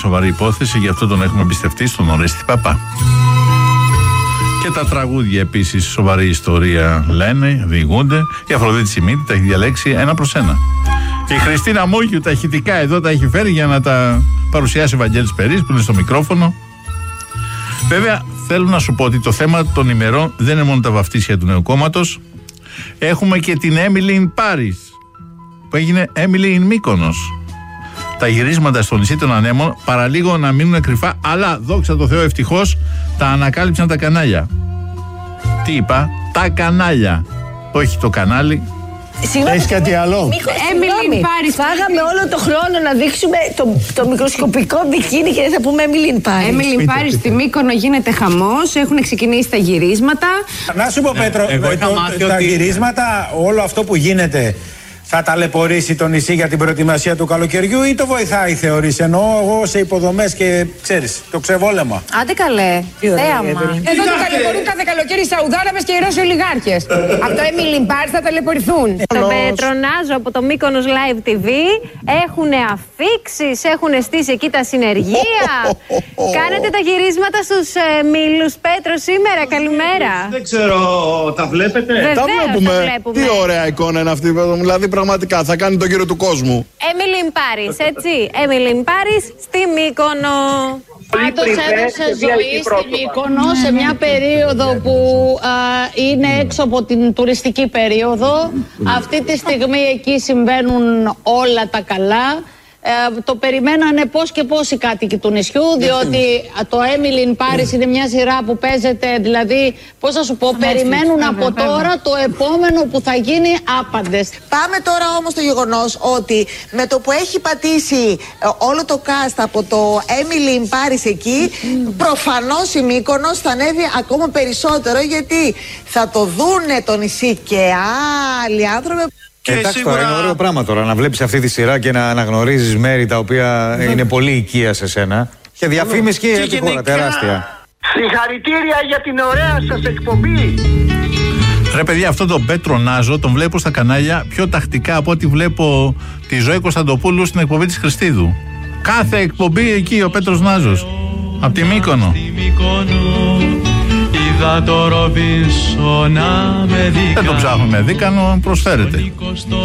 σοβαρή υπόθεση, γι' αυτό τον έχουμε εμπιστευτεί στον Ορέστη Παπά. Και τα τραγούδια επίσης, σοβαρή ιστορία λένε, διηγούνται. Η Αφροδίτη Σιμίτη τα έχει διαλέξει 1-1. Και η Χριστίνα Μούγιου τα ηχητικά εδώ τα έχει φέρει για να τα παρουσιάσει ο Βαγγέλης Περής που είναι στο μικρόφωνο. Βέβαια, θέλω να σου πω ότι το θέμα των ημερών δεν είναι μόνο τα βαφτίσια του νέου κόμματος. Έχουμε και την Emily in Paris, που έγινε Emily in Μύκονος. Τα γυρίσματα στο νησί των Ανέμων παραλίγο να μείνουν κρυφά, αλλά δόξα τω Θεώ ευτυχώς τα ανακάλυψαν τα κανάλια. Τι είπα? Τα κανάλια. Όχι το κανάλι. Έχεις κάτι άλλο? Emily in Paris. Φάγαμε όλο το χρόνο να δείξουμε το μικροσκοπικό μπικίνι και δεν θα πούμε Emily in Paris. Emily in Paris στη Μύκονο γίνεται χαμός, έχουν ξεκινήσει τα γυρίσματα. Να σου πω, Πέτρο, τα γυρίσματα, όλο αυτό που γίνεται, θα ταλαιπωρήσει το νησί για την προετοιμασία του καλοκαιριού ή το βοηθάει, θεωρείς? Εννοώ εγώ σε υποδομές και ξέρεις, το ξεβόλεμα. Άντε καλέ. Θέαμα. Εδώ το ταλαιπωρούν κάθε καλοκαίρι οι Σαουδάραβες και οι Ρώσοι ολιγάρχες. Από το Emily in Paris θα ταλαιπωρηθούν. Τον Πετρονάζο από το Μύκονος Live TV έχουν αφίξεις, έχουν στήσει εκεί τα συνεργεία. Κάνετε τα γυρίσματα στους Μήλους, Πέτρο, σήμερα. Καλημέρα. Δεν ξέρω, τα βλέπετε? Βεβαίως, τα βλέπουμε. Τι ωραία εικόνα είναι αυτή, δηλαδή πραγματικά θα κάνει τον γύρο του κόσμου. Emily in Paris, έτσι. Emily in Paris στη Μύκονο. Πάντως έδωσε ζωή στη Μύκονο σε μια περίοδο που είναι έξω από την τουριστική περίοδο. Αυτή τη στιγμή εκεί συμβαίνουν όλα τα καλά. Το περιμένανε πώς και πώς οι κάτοικοι του νησιού, διότι το Emily in Paris είναι μια σειρά που παίζεται, δηλαδή, πώς θα σου πω, περιμένουν από τώρα το επόμενο που θα γίνει άπαντες. Πάμε τώρα όμως στο γεγονός ότι με το που έχει πατήσει όλο το cast από το Emily in Paris εκεί, προφανώς η Μύκονος θα ανέβει ακόμα περισσότερο, γιατί θα το δούνε το νησί και άλλοι άνθρωποι. Εντάξει, σίγουρα... είναι ωραίο πράγμα τώρα να βλέπεις αυτή τη σειρά και να αναγνωρίζεις μέρη τα οποία είναι πολύ οικία σε σένα. Και διαφήμιση και για τη χώρα, τεράστια. Συγχαρητήρια για την ωραία σας εκπομπή. Ρε παιδιά, αυτό τον Πέτρο Νάζο τον βλέπω στα κανάλια πιο τακτικά από ό,τι βλέπω τη Ζωή Κωνσταντοπούλου στην εκπομπή της Χριστίδου. Κάθε εκπομπή εκεί ο Πέτρος Νάζος. Από τη Μύκονο. Δεν τον ψάχνουμε δίκανο, προσφέρεται.